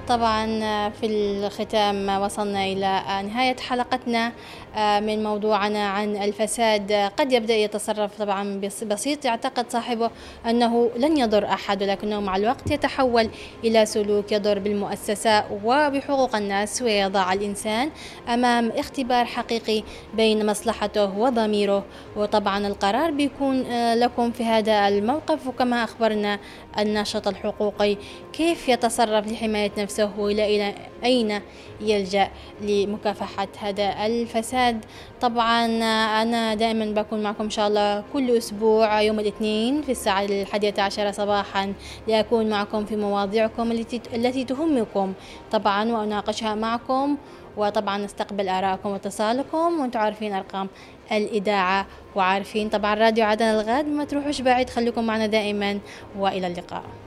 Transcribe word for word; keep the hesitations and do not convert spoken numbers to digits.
طبعا في الختام وصلنا إلى نهاية حلقتنا من موضوعنا عن الفساد. قد يبدأ يتصرف طبعا بسيط، يعتقد صاحبه أنه لن يضر أحد، ولكنه مع الوقت يتحول إلى سلوك يضر بالمؤسسة وبحقوق الناس، ويضع الإنسان أمام اختبار حقيقي بين مصلحته وضميره. وطبعا القرار بيكون لكم في هذا الموقف، وكما أخبرنا الناشط الحقوقي كيف يتصرف لحماية نفسه وإلى أين يلجأ لمكافحة هذا الفساد. طبعا أنا دائما بكون معكم إن شاء الله كل أسبوع يوم الاثنين في الساعة الحادية عشرة صباحا، لأكون معكم في مواضيعكم التي التي تهمكم طبعا وأناقشها معكم، وطبعا نستقبل آراءكم واتصالكم، وانتم عارفين أرقام الإذاعة وعارفين طبعا راديو عدن الغد. ما تروحوش بعيد، خليكم معنا دائما، وإلى اللقاء.